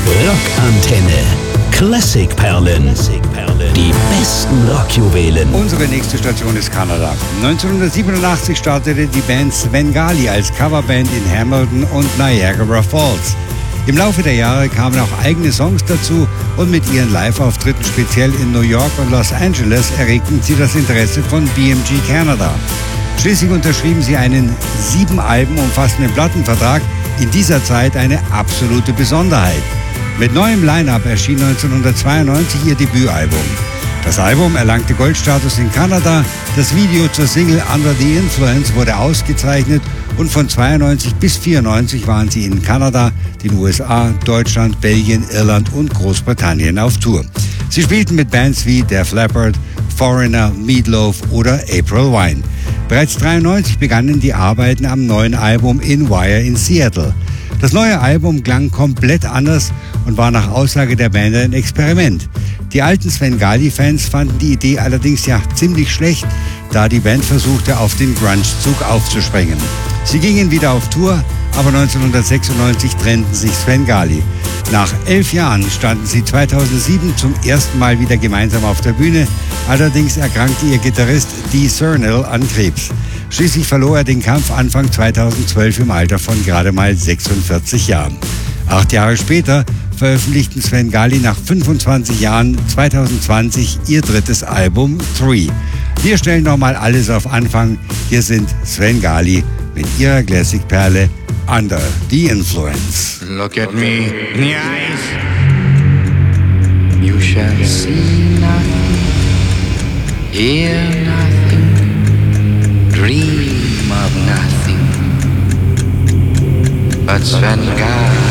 Rockantenne. Klassikperlen. Die besten Rockjuwelen. Unsere nächste Station ist Kanada. 1987 startete die Band Svengali als Coverband in Hamilton und Niagara Falls. Im Laufe der Jahre kamen auch eigene Songs dazu und mit ihren Live-Auftritten speziell in New York und Los Angeles erregten sie das Interesse von BMG Canada. Schließlich unterschrieben sie einen 7 Alben umfassenden Plattenvertrag, in dieser Zeit eine absolute Besonderheit. Mit neuem Line-Up erschien 1992 ihr Debütalbum. Das Album erlangte Goldstatus in Kanada, das Video zur Single Under the Influence wurde ausgezeichnet und von 92 bis 94 waren sie in Kanada, den USA, Deutschland, Belgien, Irland und Großbritannien auf Tour. Sie spielten mit Bands wie Def Leppard, Foreigner, Meatloaf oder April Wine. Bereits 1993 begannen die Arbeiten am neuen Album In Wire in Seattle. Das neue Album klang komplett anders und war nach Aussage der Band ein Experiment. Die alten Svengali-Fans fanden die Idee allerdings ja ziemlich schlecht, da die Band versuchte, auf den Grunge-Zug aufzuspringen. Sie gingen wieder auf Tour, aber 1996 trennten sich Svengali. Nach 11 Jahren standen sie 2007 zum ersten Mal wieder gemeinsam auf der Bühne, allerdings erkrankte ihr Gitarrist Dee Cernil an Krebs. Schließlich verlor er den Kampf Anfang 2012 im Alter von gerade mal 46 Jahren. 8 Jahre später veröffentlichten Svengali nach 25 Jahren 2020 ihr drittes Album 3. Wir stellen nochmal alles auf Anfang. Hier sind Svengali mit ihrer Classic-Perle Under the Influence. Look at me in the eyes. You shall see nothing, hear nothing, dream of nothing but Svengali.